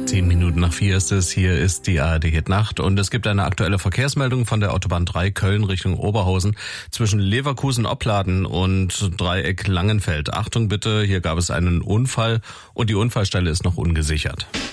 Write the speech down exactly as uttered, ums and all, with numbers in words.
Zehn Minuten nach vier ist es. Hier ist die A R D Hit Nacht und es gibt eine aktuelle Verkehrsmeldung von der Autobahn drei Köln Richtung Oberhausen zwischen Leverkusen-Opladen und Dreieck Langenfeld. Achtung bitte, hier gab es einen Unfall und die Unfallstelle ist noch ungesichert.